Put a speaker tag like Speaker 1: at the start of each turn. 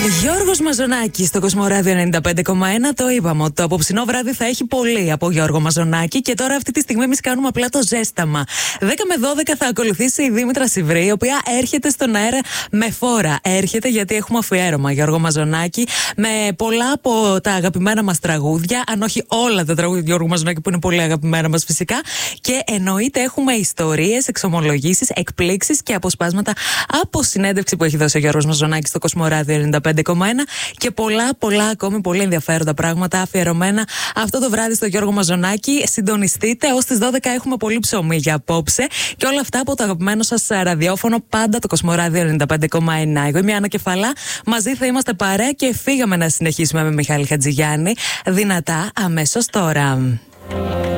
Speaker 1: Γιώργος Μαζονάκης στο Κοσμοράδιο 95,1. Το είπαμε ότι το απόψινό βράδυ θα έχει πολύ από Γιώργο Μαζονάκη. Και τώρα αυτή τη στιγμή εμείς κάνουμε απλά το ζέσταμα. 10 με 12 θα ακολουθήσει η Δήμητρα Σιβρή, η οποία έρχεται στον αέρα με φόρα. Έρχεται γιατί έχουμε αφιέρωμα Γιώργο Μαζονάκη με πολλά από τα αγαπημένα μας τραγούδια. Αν όχι όλα τα τραγούδια του Γιώργου Μαζονάκη, που είναι πολύ αγαπημένα μας φυσικά. Και εννοείται έχουμε ιστορίες, εξομολογήσεις, εκπλήξεις και αποσπάσματα από συνέντευξη που έχει δώσει ο Γιώργος Μαζονάκης στο Κοσμοράδιο 95,1 και πολλά ακόμη πολύ ενδιαφέροντα πράγματα αφιερωμένα αυτό το βράδυ στο Γιώργο Μαζονάκη. Συντονιστείτε, ως τις 12 έχουμε πολύ ψωμί για απόψε και όλα αυτά από το αγαπημένο σας ραδιόφωνο, πάντα το Κοσμοράδιο 95,1. Εγώ είμαι η Άννα Κεφαλά, μαζί θα είμαστε παρέα και φύγαμε να συνεχίσουμε με Μιχάλη Χατζηγιάννη. Δυνατά αμέσως τώρα.